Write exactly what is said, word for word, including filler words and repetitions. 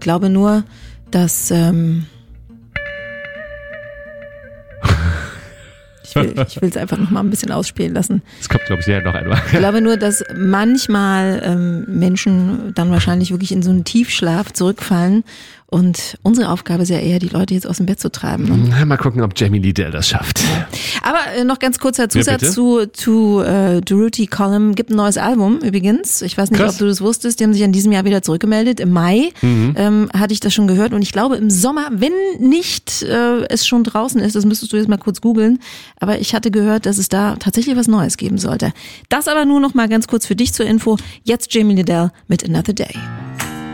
glaube nur, dass ähm, ich will ich will es einfach noch mal ein bisschen ausspielen lassen. Das kommt, glaube ich, ja noch einmal. Ich glaube nur, dass manchmal ähm, Menschen dann wahrscheinlich wirklich in so einen Tiefschlaf zurückfallen und unsere Aufgabe ist ja eher, die Leute jetzt aus dem Bett zu treiben. Ne? Na, mal gucken, ob Jamie Lidell das schafft. Aber äh, noch ganz kurzer Zusatz ja, zu, zu äh, Durutti Column. Gibt ein neues Album übrigens. Ich weiß nicht, Krass. ob du das wusstest. Die haben sich in diesem Jahr wieder zurückgemeldet. Im Mai mhm. ähm, hatte ich das schon gehört. Und ich glaube im Sommer, wenn nicht äh, es schon draußen ist, das müsstest du jetzt mal kurz googeln. Aber ich hatte gehört, dass es da tatsächlich was Neues geben sollte. Das aber nur noch mal ganz kurz für dich zur Info. Jetzt Jamie Lidell mit Another Day.